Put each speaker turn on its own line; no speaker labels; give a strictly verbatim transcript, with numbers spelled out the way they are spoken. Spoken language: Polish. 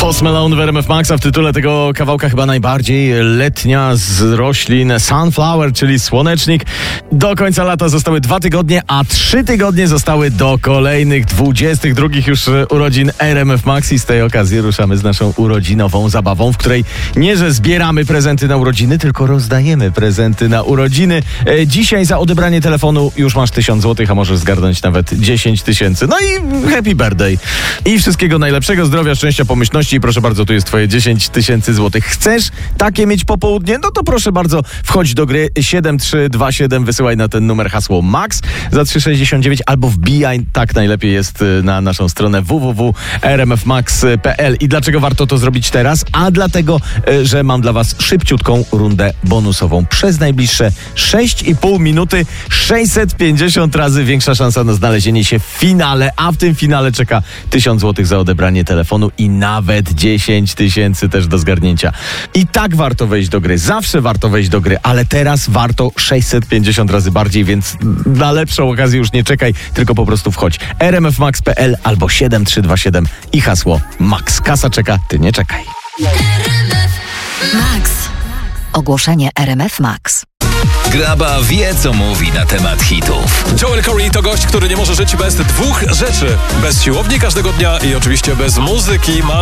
Post Malone w R M F Max, a w tytule tego kawałka chyba najbardziej letnia z roślin Sunflower, czyli słonecznik. Do końca lata zostały dwa tygodnie, a trzy tygodnie zostały do kolejnych dwudziestych drugich już urodzin R M F Max i z tej okazji ruszamy z naszą urodzinową zabawą, w której nie, że zbieramy prezenty na urodziny, tylko rozdajemy prezenty na urodziny. E, dzisiaj za odebranie telefonu już masz tysiąc złotych, a możesz zgarnąć nawet dziesięć tysięcy. No i happy birthday. I wszystkiego najlepszego, zdrowia, szczęścia, pomyślności i proszę bardzo, tu jest twoje dziesięć tysięcy złotych. Chcesz takie mieć popołudnie? No to proszę bardzo, wchodź do gry siedem trzy dwa siedem, wysyłaj na ten numer hasło MAX za trzy sześćdziesiąt dziewięć albo wbijaj, tak najlepiej jest, na naszą stronę w w w kropka r m f max kropka p l. I dlaczego warto to zrobić teraz? A dlatego, że mam dla was szybciutką rundę bonusową. Przez najbliższe sześć i pół minuty sześćset pięćdziesiąt razy większa szansa na znalezienie się w finale, a w tym finale czeka tysiąc złotych za odebranie telefonu i nawet dziesięć tysięcy też do zgarnięcia. I tak warto wejść do gry, zawsze warto wejść do gry, ale teraz warto sześćset pięćdziesiąt razy bardziej, więc na lepszą okazję już nie czekaj, tylko po prostu wchodź r m f max kropka p l albo siedem trzy dwa siedem i hasło MAX. Kasa czeka, ty nie czekaj.
Max. Ogłoszenie R M F Max.
Graba wie, co mówi na temat hitów.
Joel Corey to gość, który nie może żyć bez dwóch rzeczy. Bez siłowni każdego dnia i oczywiście bez muzyki. Ma